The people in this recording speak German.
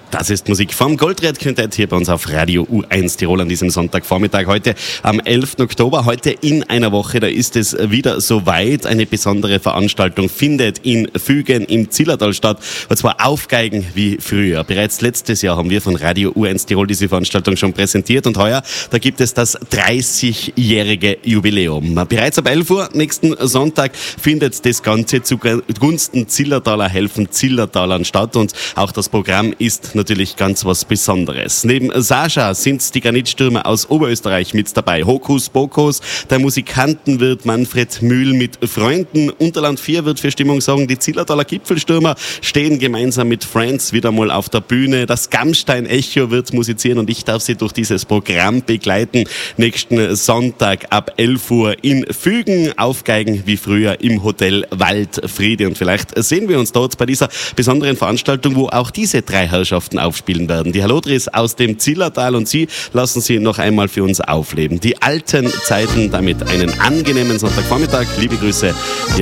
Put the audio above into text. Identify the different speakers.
Speaker 1: Das ist Musik vom Goldred Quintett hier bei uns auf Radio U1 Tirol an diesem Sonntagvormittag. Heute am 11. Oktober, heute in einer Woche, da ist es wieder soweit. Eine besondere Veranstaltung findet in Fügen im Zillertal statt. Und zwar Aufgeigen wie früher. Bereits letztes Jahr haben wir von Radio U1 Tirol diese Veranstaltung schon präsentiert. Und heuer, da gibt es das 30-jährige Jubiläum. Bereits ab 11 Uhr nächsten Sonntag findet das Ganze zugunsten Zillertaler helfen Zillertalern statt. Und auch das Programm ist natürlich ganz was Besonderes. Neben Sascha sind die Granitstürmer aus Oberösterreich mit dabei. Hokus Pokus, der Musikantenwirt Manfred Mühl mit Freunden. Unterland 4 wird für Stimmung sorgen. Die Zillertaler Gipfelstürmer stehen gemeinsam mit Friends wieder mal auf der Bühne. Das Gammstein Echo wird musizieren und ich darf Sie durch dieses Programm begleiten. Nächsten Sonntag ab 11 Uhr in Fügen. Aufgeigen wie früher im Hotel Waldfriede. Und vielleicht sehen wir uns dort bei dieser besonderen Veranstaltung, wo auch diese drei Herrschaften aufspielen werden. Die Hallodris aus dem Zillertal und Sie lassen sie noch einmal für uns aufleben. Die alten Zeiten, damit einen angenehmen Sonntagvormittag. Liebe Grüße.